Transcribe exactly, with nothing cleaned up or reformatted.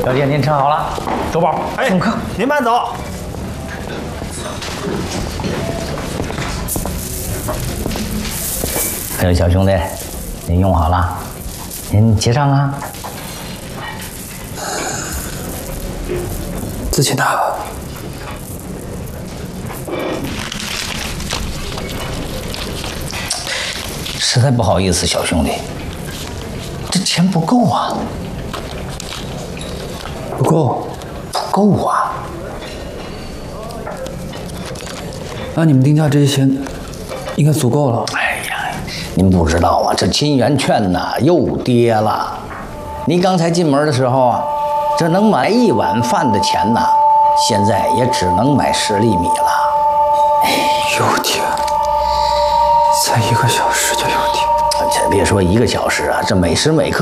小姐，您吃好了，走宝， 哎， 送客。 您慢走。 还有小兄弟，您用好了，您结账啊。 自己拿吧。 实在不好意思，小兄弟，这钱不够啊。 不够， 不够啊。 按你们定价这些钱，应该足够了。 哎呀，您不知道啊，这金圆券呐又跌了。您刚才进门的时候啊，这能买一碗饭的钱呐，现在也只能买十粒米了。 又跌，才一个小时就又跌。 这别说一个小时啊，这每时每刻。